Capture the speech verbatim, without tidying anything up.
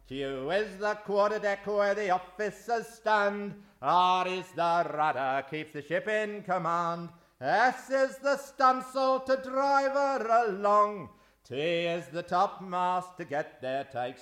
Q is the quarterdeck where the officers stand. R is the rudder, keeps the ship in command. S is the stunsail to drive her along. T is the topmast to get their takes